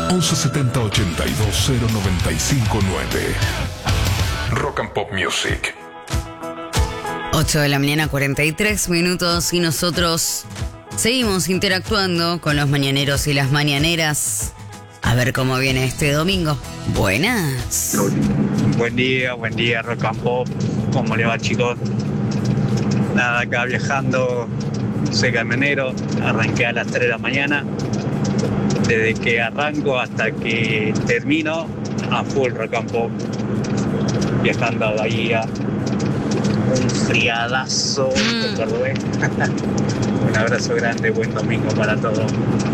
1170 82 0959. Rock and Pop Music. 8 de la mañana, 43 minutos, y nosotros seguimos interactuando con los mañaneros y las mañaneras. A ver cómo viene este domingo. Buenas. Buen día, Rock and Pop. ¿Cómo le va, chicos? Nada, acá viajando, soy camionero, arranqué a las 3 de la mañana. Desde que arranco hasta que termino, a full Rock and Pop. Viajando a Bahía. Un friadazo en Córdoba. Un abrazo grande, buen domingo para todos.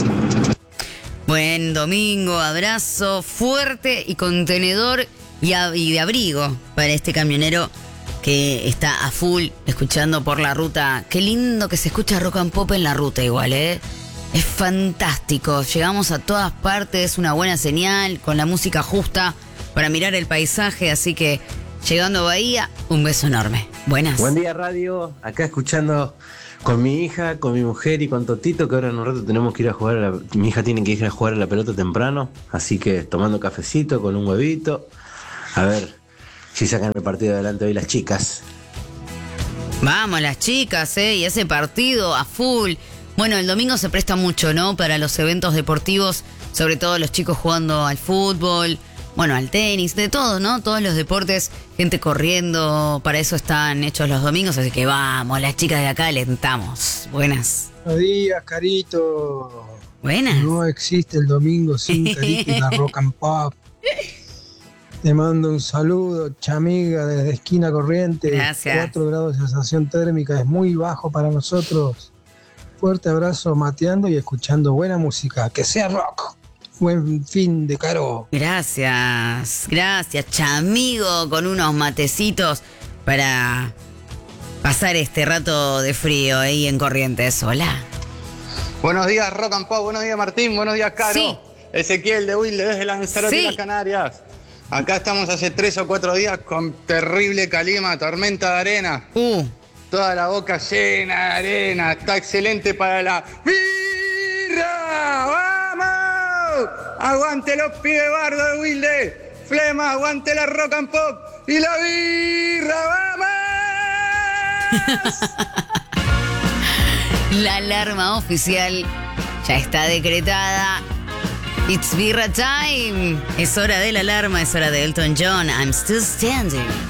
Buen domingo, abrazo fuerte y contenedor y de abrigo para este camionero que está a full escuchando por la ruta. Qué lindo que se escucha Rock and Pop en la ruta igual, ¿eh? Es fantástico, llegamos a todas partes, una buena señal, con la música justa para mirar el paisaje, así que llegando a Bahía, un beso enorme. Buenas. Buen día, radio, acá escuchando con mi hija, con mi mujer y con Totito, que ahora en un rato tenemos que ir a jugar mi hija tiene que ir a jugar a la pelota temprano, así que tomando cafecito con un huevito, a ver si sacan el partido adelante hoy las chicas. Vamos las chicas, y ese partido a full. Bueno, el domingo se presta mucho, ¿no? Para los eventos deportivos, sobre todo los chicos jugando al fútbol, bueno, al tenis, de todo, ¿no? Todos los deportes, gente corriendo, para eso están hechos los domingos, así que vamos, las chicas de acá alentamos. Buenas. Buenos días, Carito. Buenas. No existe el domingo sin Carito y la Rock and Pop. Te mando un saludo, chamiga, desde Esquina Corrientes. Gracias. 4 grados de sensación térmica, es muy bajo para nosotros. Fuerte abrazo, mateando y escuchando buena música. Que sea rock. Buen fin de Caro. Gracias, chamigo, con unos matecitos para pasar este rato de frío ahí en Corrientes. Hola. Buenos días, Rock and Pop. Buenos días, Martín. Buenos días, Caro. Sí. Ezequiel de Wilde desde Lanzarote, Sí. las Canarias. Acá estamos hace 3 o 4 días con terrible calima, tormenta de arena. Toda la boca llena de arena. Está excelente para la birra. ¡Vamos! Aguante los pibes bardos de Wilde. Flema, aguante la Rock and Pop y la birra. ¡Vamos! La alarma oficial ya está decretada. It's birra time. Es hora de la alarma, es hora de Elton John. I'm still standing.